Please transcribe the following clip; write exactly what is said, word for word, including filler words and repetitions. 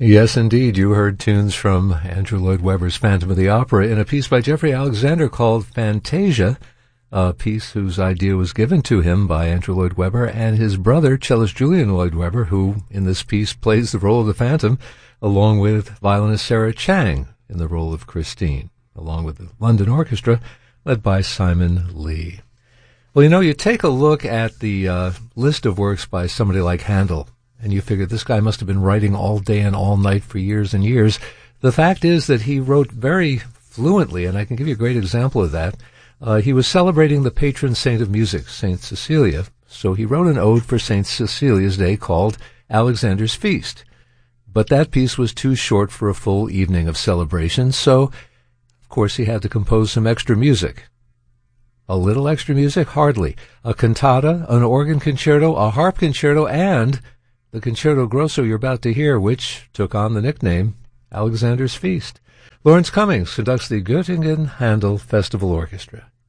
Yes, indeed. You heard tunes from Andrew Lloyd Webber's Phantom of the Opera in a piece by Jeffrey Alexander called Fantasia, a piece whose idea was given to him by Andrew Lloyd Webber and his brother, cellist Julian Lloyd Webber, who in this piece plays the role of the Phantom, along with violinist Sarah Chang in the role of Christine, along with the London Orchestra, led by Simon Lee. Well, you know, you take a look at the uh, list of works by somebody like Handel, and you figure this guy must have been writing all day and all night for years and years. The fact is that he wrote very fluently, and I can give you a great example of that. Uh, he was celebrating the patron saint of music, Saint Cecilia, so he wrote an ode for Saint Cecilia's Day called Alexander's Feast. But that piece was too short for a full evening of celebration, so, of course, he had to compose some extra music. A little extra music? Hardly. A cantata, an organ concerto, a harp concerto, and the Concerto Grosso you're about to hear, which took on the nickname Alexander's Feast. Lawrence Cummings conducts the Göttingen Handel Festival Orchestra.